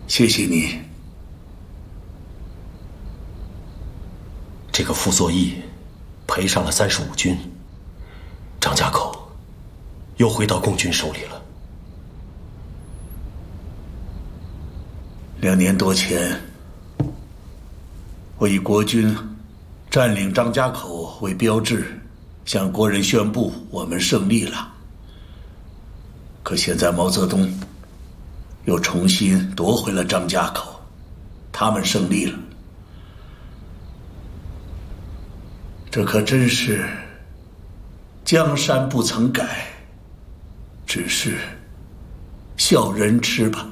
谢谢你。 这个傅作义赔上了35军，张家口又回到共军手里了。 2年多前，我以国军占领张家口为标志，向国人宣布我们胜利了。可现在毛泽东又重新夺回了张家口，他们胜利了。这可真是江山不曾改，只是笑人痴吧。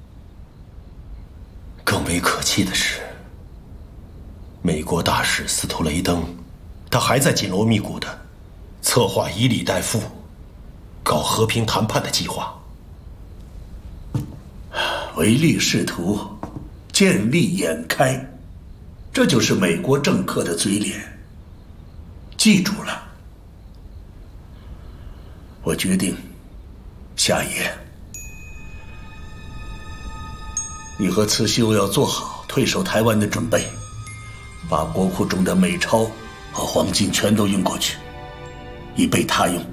更为可气的是，美国大使斯图雷登，他还在紧锣密鼓地策划以礼代富，搞和平谈判的计划。 唯利是图，见利眼开，这就是美国政客的嘴脸。记住了，我决定，夏野，你和慈禧要做好退守台湾的准备，把国库中的美钞和黄金全都运过去，以备他用。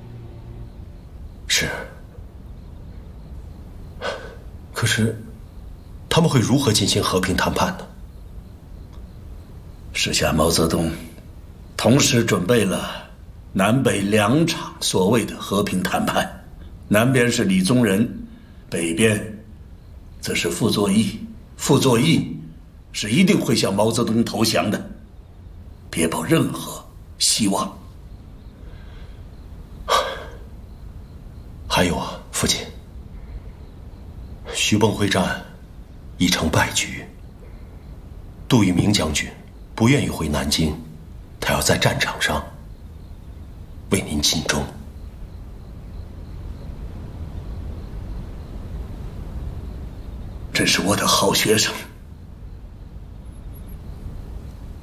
是。可是，他们会如何进行和平谈判呢？ 时下毛泽东同时准备了南北2场所谓的和平谈判，南边是李宗仁，北边则是傅作义。傅作义是一定会向毛泽东投降的，别抱任何希望。 还有啊，父亲，徐蚌会战已成败局，杜聿明将军不愿意回南京，他要在战场上为您尽忠。 真是我的好学生。